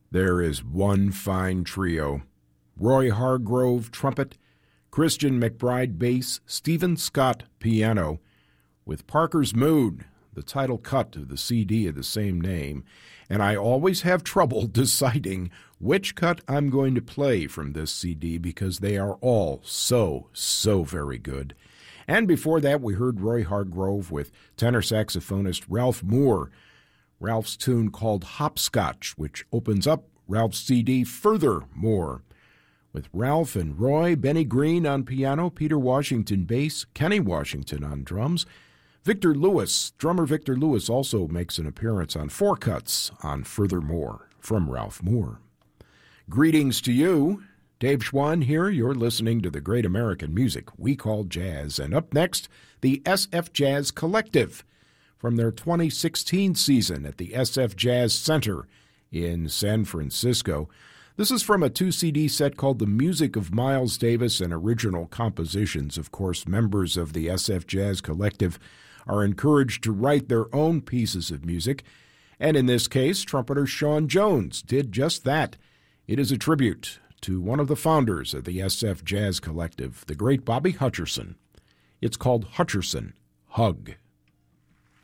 There is one fine trio: Roy Hargrove, trumpet; Christian McBride, bass; Stephen Scott, piano, with Parker's Mood, the title cut of the CD of the same name. And I always have trouble deciding which cut I'm going to play from this CD because they are all so very good. And before that, we heard Roy Hargrove with tenor saxophonist Ralph Moore. Ralph's tune called Hopscotch, which opens up Ralph's CD Furthermore, with Ralph and Roy, Benny Green on piano, Peter Washington bass, Kenny Washington on drums. Victor Lewis, drummer Victor Lewis, also makes an appearance on four cuts on Furthermore from Ralph Moore. Greetings to you. Dave Schwann here. You're listening to the great American music we call jazz. And up next, the SF Jazz Collective from their 2016 season at the SF Jazz Center in San Francisco. This is from a 2-CD set called The Music of Miles Davis and Original Compositions. Of course, members of the SF Jazz Collective are encouraged to write their own pieces of music, and in this case, trumpeter Sean Jones did just that. It is a tribute to one of the founders of the SF Jazz Collective, the great Bobby Hutcherson. It's called Hutcherson Hug.